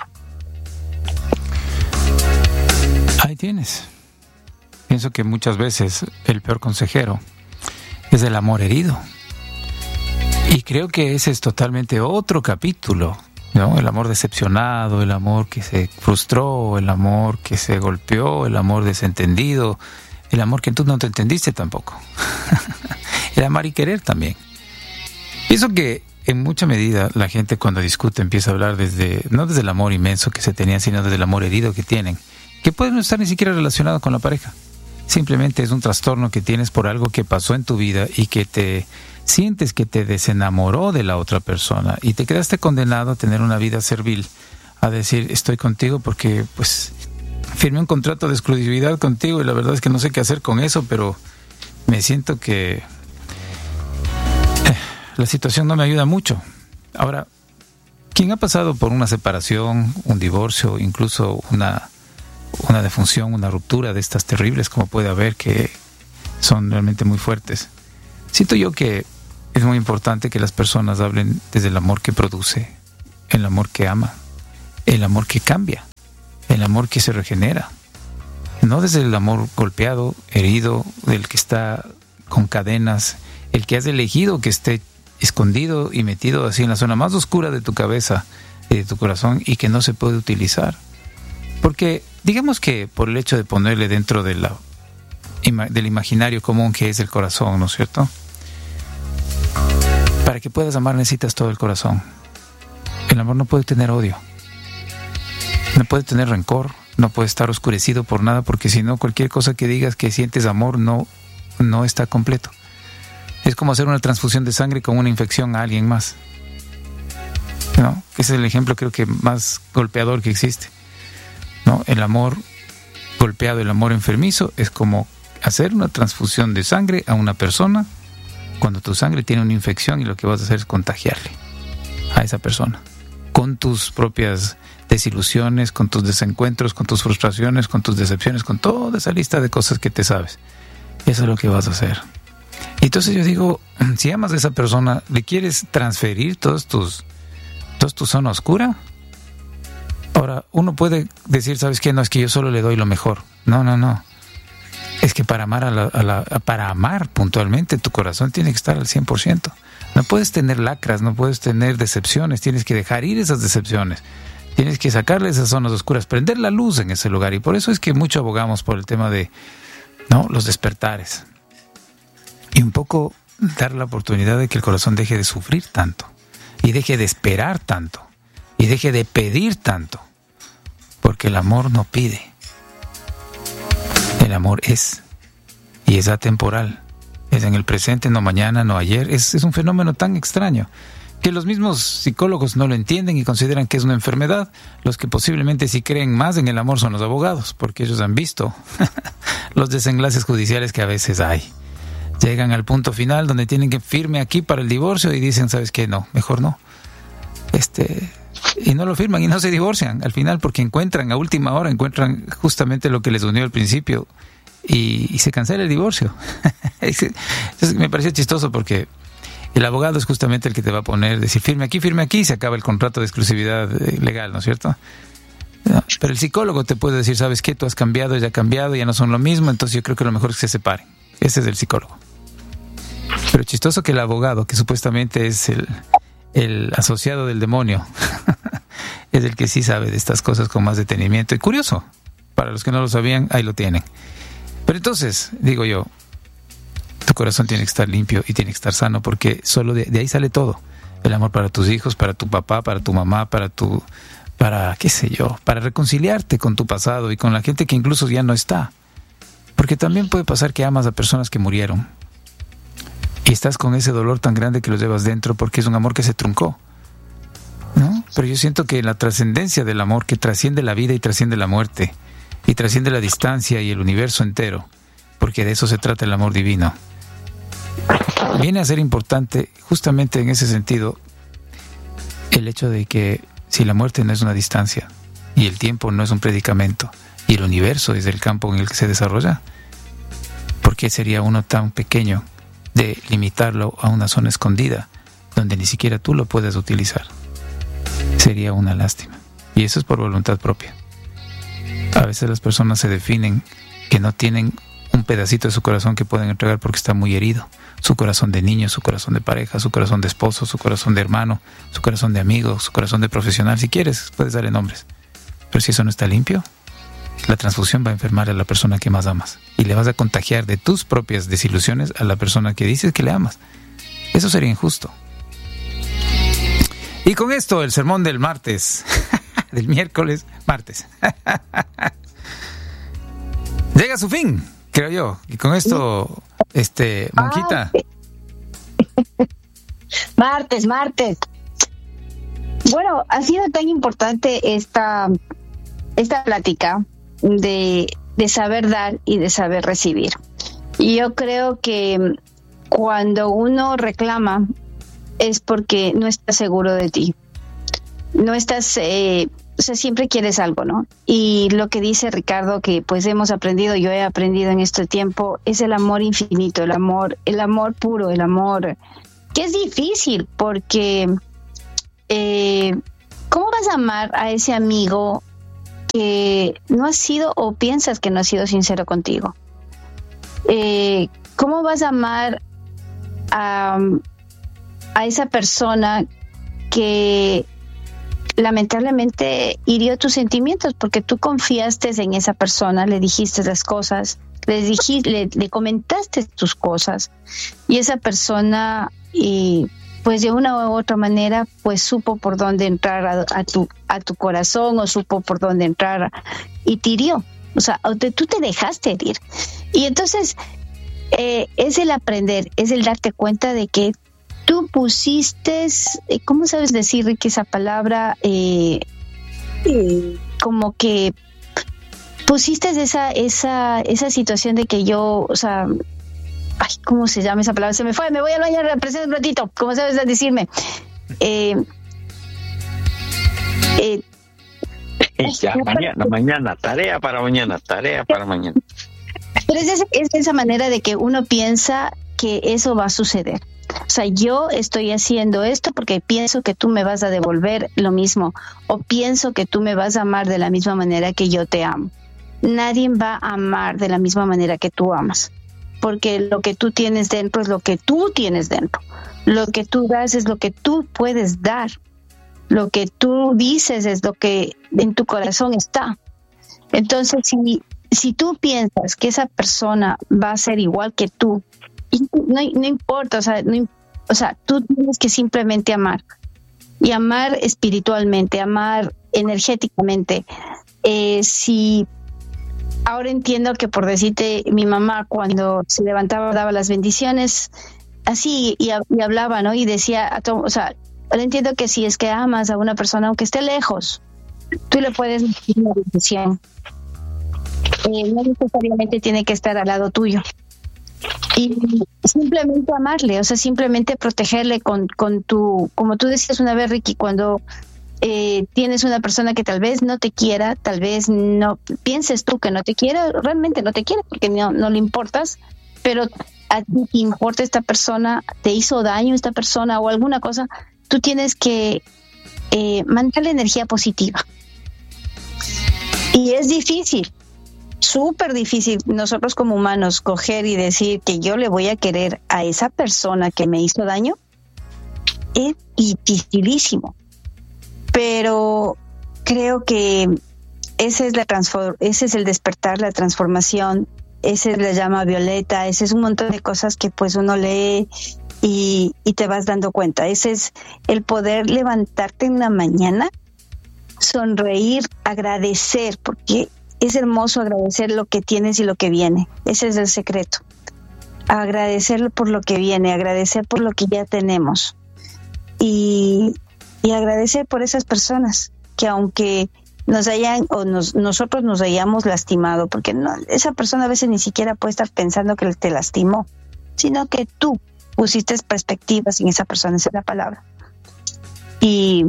Ahí tienes. Pienso que muchas veces el peor consejero es el amor herido. Y creo que ese es totalmente otro capítulo, ¿no? El amor decepcionado, el amor que se frustró, el amor que se golpeó, el amor desentendido, el amor que tú no te entendiste tampoco. El amar y querer también. Pienso que en mucha medida la gente cuando discute empieza a hablar desde, no desde el amor inmenso que se tenía, sino desde el amor herido que tienen, que puede no estar ni siquiera relacionado con la pareja. Simplemente es un trastorno que tienes por algo que pasó en tu vida y que te sientes que te desenamoró de la otra persona y te quedaste condenado a tener una vida servil, a decir estoy contigo porque pues firmé un contrato de exclusividad contigo y la verdad es que no sé qué hacer con eso, pero me siento que eh, la situación no me ayuda mucho. Ahora, quien ha pasado por una separación, un divorcio, incluso una una defunción, una ruptura de estas terribles como puede haber, que son realmente muy fuertes. Siento yo que es muy importante que las personas hablen desde el amor que produce, el amor que ama, el amor que cambia, el amor que se regenera. No desde el amor golpeado, herido, del que está con cadenas, el que has elegido que esté escondido y metido así en la zona más oscura de tu cabeza y de tu corazón y que no se puede utilizar. Porque digamos que por el hecho de ponerle dentro de la, del imaginario común que es el corazón, ¿no es cierto? Para que puedas amar necesitas todo el corazón. El amor no puede tener odio, no puede tener rencor, no puede estar oscurecido por nada, porque si no, cualquier cosa que digas que sientes amor no, no está completo. Es como hacer una transfusión de sangre con una infección a alguien más, ¿no? Ese es el ejemplo creo que más golpeador que existe, ¿no? El amor golpeado, el amor enfermizo es como hacer una transfusión de sangre a una persona cuando tu sangre tiene una infección y lo que vas a hacer es contagiarle a esa persona con tus propias desilusiones, con tus desencuentros, con tus frustraciones, con tus decepciones, con toda esa lista de cosas que te sabes. Eso es lo que vas a hacer. Entonces yo digo, si amas a esa persona, ¿le quieres transferir todos tus, toda tu zona oscura? Ahora, uno puede decir, ¿sabes qué? No, es que yo solo le doy lo mejor. No, no, no. Es que para amar, a la, a la, para amar puntualmente, tu corazón tiene que estar al cien por ciento. No puedes tener lacras, no puedes tener decepciones, tienes que dejar ir esas decepciones. Tienes que sacarle esas zonas oscuras, prender la luz en ese lugar. Y por eso es que mucho abogamos por el tema de, ¿no?, los despertares. Y un poco dar la oportunidad de que el corazón deje de sufrir tanto. Y deje de esperar tanto. Y deje de pedir tanto. Porque el amor no pide. El amor es. Y es atemporal. Es en el presente, no mañana, no ayer. Es, es un fenómeno tan extraño que los mismos psicólogos no lo entienden y consideran que es una enfermedad. Los que posiblemente sí creen más en el amor son los abogados, porque ellos han visto los desenlaces judiciales que a veces hay. Llegan al punto final donde tienen que firme aquí para el divorcio y dicen, ¿sabes qué? No, mejor no. Este, y no lo firman y no se divorcian al final porque encuentran, a última hora, encuentran justamente lo que les unió al principio y, y se cancela el divorcio. Entonces me pareció chistoso porque el abogado es justamente el que te va a poner, decir, firme aquí, firme aquí, y se acaba el contrato de exclusividad legal, ¿no es cierto? No, pero el psicólogo te puede decir, ¿sabes qué? Tú has cambiado, ya ha cambiado, ya no son lo mismo, entonces yo creo que lo mejor es que se separen. Ese es el psicólogo. Pero chistoso que el abogado, que supuestamente es el, el asociado del demonio, es el que sí sabe de estas cosas con más detenimiento. Y curioso, para los que no lo sabían, ahí lo tienen. Pero entonces, digo yo, tu corazón tiene que estar limpio y tiene que estar sano, porque solo de, de ahí sale todo. El amor para tus hijos, para tu papá, para tu mamá, para tu, para qué sé yo, para reconciliarte con tu pasado y con la gente que incluso ya no está. Porque también puede pasar que amas a personas que murieron y estás con ese dolor tan grande que los llevas dentro porque es un amor que se truncó, ¿no? Pero yo siento que la trascendencia del amor, que trasciende la vida y trasciende la muerte y trasciende la distancia y el universo entero, porque de eso se trata el amor divino, viene a ser importante justamente en ese sentido el hecho de que si la muerte no es una distancia y el tiempo no es un predicamento y el universo es el campo en el que se desarrolla, ¿por qué sería uno tan pequeño de limitarlo a una zona escondida donde ni siquiera tú lo puedes utilizar? Sería una lástima. Y eso es por voluntad propia. A veces las personas se definen que no tienen un pedacito de su corazón que pueden entregar porque está muy herido. Su corazón de niño, su corazón de pareja, su corazón de esposo, su corazón de hermano, su corazón de amigo, su corazón de profesional. Si quieres, puedes darle nombres. Pero si eso no está limpio, la transfusión va a enfermar a la persona que más amas. Y le vas a contagiar de tus propias desilusiones a la persona que dices que le amas. Eso sería injusto. Y con esto, el sermón del martes, del miércoles, martes, llega a su fin, creo yo. Y con esto, este, monjita. Martes, martes. Bueno, ha sido tan importante esta, esta plática de, de saber dar y de saber recibir. Y yo creo que cuando uno reclama es porque no estás seguro de ti. No estás eh, sea, siempre quieres algo, ¿no? Y lo que dice Ricardo, que pues hemos aprendido, yo he aprendido en este tiempo, es el amor infinito, el amor, el amor puro, el amor que es difícil, porque eh, ¿cómo vas a amar a ese amigo que no ha sido o piensas que no ha sido sincero contigo? Eh, ¿Cómo vas a amar a, a esa persona que lamentablemente hirió tus sentimientos porque tú confiaste en esa persona, le dijiste las cosas, le, dijiste, le, le comentaste tus cosas y esa persona y pues de una u otra manera pues supo por dónde entrar a, a tu a tu corazón o supo por dónde entrar y te hirió, o sea, te, tú te dejaste herir y entonces eh, es el aprender, es el darte cuenta de que tú pusiste, ¿cómo sabes decir, Ricky, esa palabra? Eh, eh, como que pusiste esa, esa, esa situación de que yo, o sea, ay, ¿cómo se llama esa palabra? Se me fue, me voy al baño, presenta un ratito, ¿cómo sabes decirme? Eh, eh, ya, mañana, mañana, tarea para mañana, tarea para mañana. Pero es, esa, es esa manera de que uno piensa que eso va a suceder. O sea, yo estoy haciendo esto porque pienso que tú me vas a devolver lo mismo o pienso que tú me vas a amar de la misma manera que yo te amo. Nadie va a amar de la misma manera que tú amas, porque lo que tú tienes dentro es lo que tú tienes dentro. Lo que tú das es lo que tú puedes dar. Lo que tú dices es lo que en tu corazón está. Entonces, si, si tú piensas que esa persona va a ser igual que tú, No, no importa, o sea, no, o sea, tú tienes que simplemente amar y amar espiritualmente, amar energéticamente. Eh, si ahora entiendo que por decirte, mi mamá cuando se levantaba daba las bendiciones así y, y hablaba, ¿no? Y decía, a todo, o sea, ahora entiendo que si es que amas a una persona aunque esté lejos, tú le puedes decir una bendición. Eh, no necesariamente tiene que estar al lado tuyo. Y simplemente amarle, o sea, simplemente protegerle con, con tu, como tú decías una vez, Ricky, cuando eh, tienes una persona que tal vez no te quiera, tal vez no pienses tú que no te quiera, realmente no te quiere porque no, no le importas, pero a ti te importa esta persona, te hizo daño esta persona o alguna cosa, tú tienes que eh, mandarle energía positiva. Y es difícil. Súper difícil nosotros como humanos coger y decir que yo le voy a querer a esa persona que me hizo daño. Es dificilísimo. Pero creo que ese es la transform- ese es el despertar, la transformación, ese es la llama violeta, ese es un montón de cosas que pues uno lee y, y te vas dando cuenta. Ese es el poder levantarte en la mañana, sonreír, agradecer, porque es hermoso agradecer lo que tienes y lo que viene. Ese es el secreto. Agradecer por lo que viene, agradecer por lo que ya tenemos. Y, y agradecer por esas personas que aunque nos hayan o nos, nosotros nos hayamos lastimado, porque no, esa persona a veces ni siquiera puede estar pensando que te lastimó, sino que tú pusiste perspectivas en esa persona, esa es la palabra. Y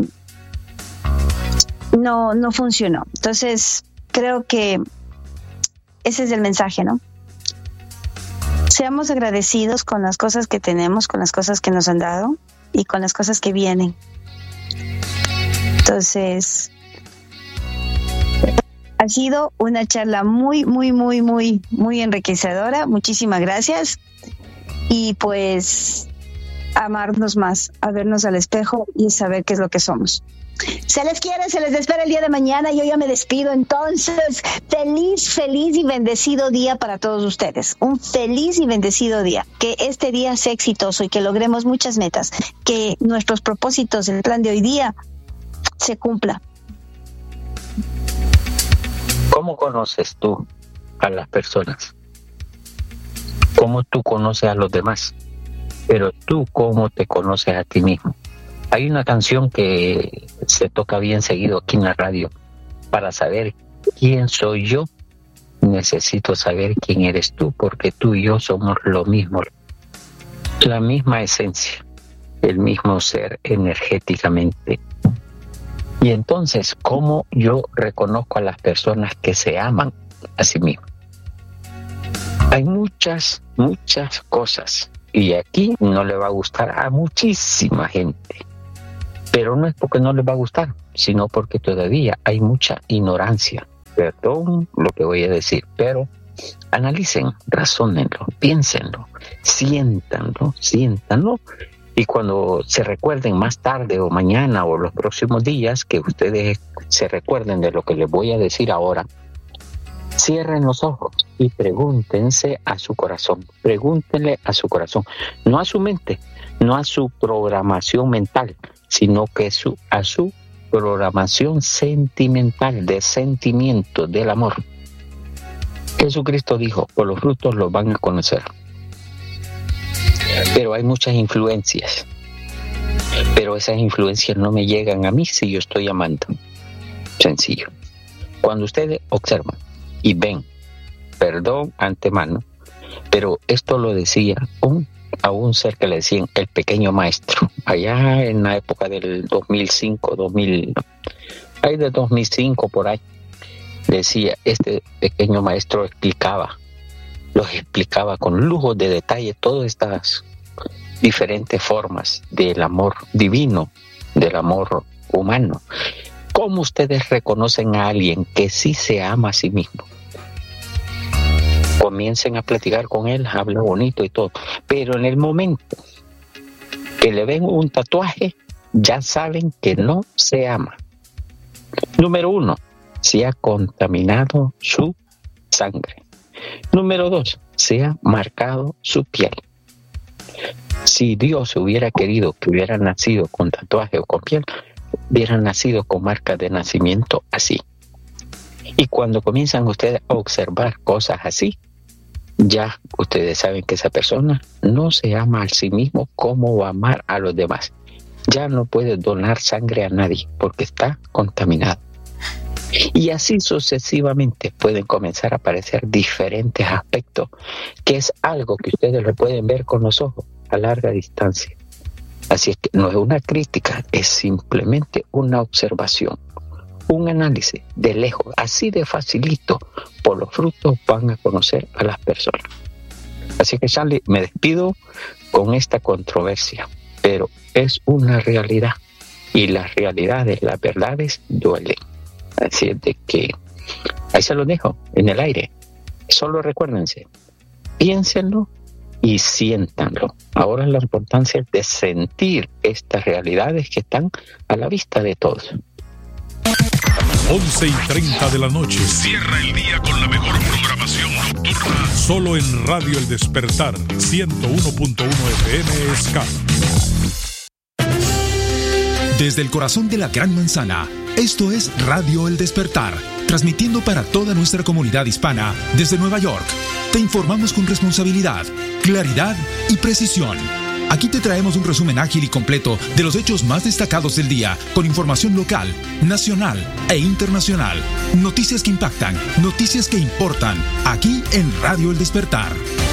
no, no funcionó. Entonces, creo que ese es el mensaje, ¿no? Seamos agradecidos con las cosas que tenemos, con las cosas que nos han dado y con las cosas que vienen. Entonces, ha sido una charla muy, muy, muy, muy, muy enriquecedora. Muchísimas gracias. Y pues, amarnos más, a vernos al espejo y saber qué es lo que somos. Se les quiere, se les espera el día de mañana. Yo ya me despido. Entonces, feliz, feliz y bendecido día para todos ustedes. Un feliz y bendecido día. Que este día sea exitoso y que logremos muchas metas. Que nuestros propósitos, el plan de hoy día, se cumpla. ¿Cómo conoces tú a las personas? ¿Cómo tú conoces a los demás? Pero tú, ¿cómo te conoces a ti mismo? Hay una canción que se toca bien seguido aquí en la radio. Para saber quién soy yo, necesito saber quién eres tú, porque tú y yo somos lo mismo, la misma esencia, el mismo ser energéticamente. Y entonces, ¿cómo yo reconozco a las personas que se aman a sí mismas? Hay muchas, muchas cosas. Y aquí no le va a gustar a muchísima gente. Pero no es porque no les va a gustar, sino porque todavía hay mucha ignorancia. Perdón lo que voy a decir, pero analicen, razónenlo, piénsenlo, siéntanlo, siéntanlo. Y cuando se recuerden más tarde o mañana o los próximos días, que ustedes se recuerden de lo que les voy a decir ahora, cierren los ojos y pregúntense a su corazón, pregúntenle a su corazón, no a su mente, no a su programación mental, sino que su, a su programación sentimental, de sentimiento, del amor. Jesucristo dijo, por los frutos los van a conocer. Pero hay muchas influencias, pero esas influencias no me llegan a mí si yo estoy amando. Sencillo. Cuando ustedes observan y ven, perdón antemano, pero esto lo decía un, a un ser que le decían el pequeño maestro, allá en la época del dos mil cinco, dos mil, ahí de dos mil cinco por ahí, decía, este pequeño maestro explicaba, los explicaba con lujo de detalle todas estas diferentes formas del amor divino, del amor humano. ¿Cómo ustedes reconocen a alguien que sí se ama a sí mismo? Comiencen a platicar con él, habla bonito y todo, pero en el momento que le ven un tatuaje, ya saben que no se ama. Número uno, se ha contaminado su sangre. Número dos, se ha marcado su piel. Si Dios hubiera querido que hubiera nacido con tatuaje o con piel, hubiera nacido con marca de nacimiento así. Y cuando comienzan ustedes a observar cosas así, ya ustedes saben que esa persona no se ama a sí mismo como va a amar a los demás. Ya no puede donar sangre a nadie porque está contaminado. Y así sucesivamente pueden comenzar a aparecer diferentes aspectos, que es algo que ustedes lo pueden ver con los ojos a larga distancia. Así es que no es una crítica, es simplemente una observación, un análisis de lejos, así de facilito. Por los frutos van a conocer a las personas. Así que, Charlie, me despido con esta controversia, pero es una realidad y las realidades, las verdades duelen. Así es de que ahí se lo dejo en el aire. Solo recuérdense, piénsenlo y siéntanlo. Ahora la importancia de sentir estas realidades que están a la vista de todos. once y treinta de la noche. Cierra el día con la mejor programación nocturna. Solo en Radio El Despertar, ciento uno punto uno F M S K. Desde el corazón de la Gran Manzana, esto es Radio El Despertar, transmitiendo para toda nuestra comunidad hispana desde Nueva York. Te informamos con responsabilidad, claridad y precisión. Aquí te traemos un resumen ágil y completo de los hechos más destacados del día, con información local, nacional e internacional. Noticias que impactan, noticias que importan, aquí en Radio El Despertar.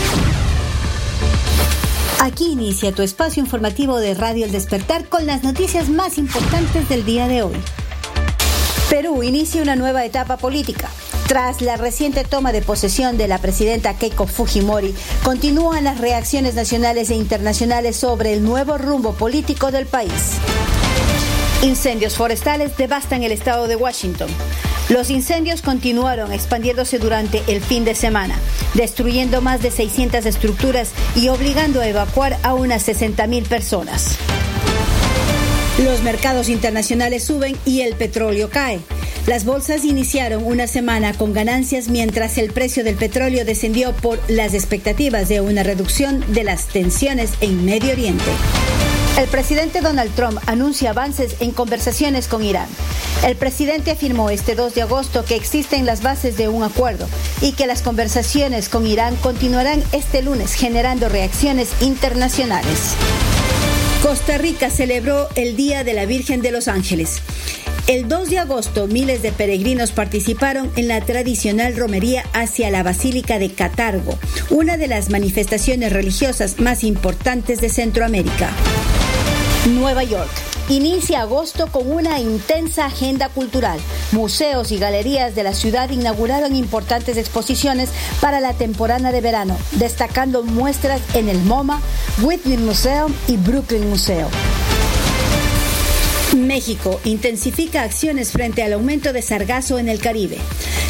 Aquí inicia tu espacio informativo de Radio El Despertar con las noticias más importantes del día de hoy. Perú inicia una nueva etapa política. Tras la reciente toma de posesión de la presidenta Keiko Fujimori, continúan las reacciones nacionales e internacionales sobre el nuevo rumbo político del país. Incendios forestales devastan el estado de Washington. Los incendios continuaron expandiéndose durante el fin de semana, destruyendo más de seiscientas estructuras y obligando a evacuar a unas sesenta mil personas. Los mercados internacionales suben y el petróleo cae. Las bolsas iniciaron una semana con ganancias mientras el precio del petróleo descendió por las expectativas de una reducción de las tensiones en Medio Oriente. El presidente Donald Trump anuncia avances en conversaciones con Irán. El presidente afirmó este dos de agosto que existen las bases de un acuerdo y que las conversaciones con Irán continuarán este lunes, generando reacciones internacionales. Costa Rica celebró el Día de la Virgen de los Ángeles. El dos de agosto, miles de peregrinos participaron en la tradicional romería hacia la Basílica de Catargo, una de las manifestaciones religiosas más importantes de Centroamérica. Nueva York. inicia agosto con una intensa agenda cultural. Museos y galerías de la ciudad inauguraron importantes exposiciones para la temporada de verano, destacando muestras en el MoMA, Whitney Museum y Brooklyn Museum. México intensifica acciones frente al aumento de sargazo en el Caribe.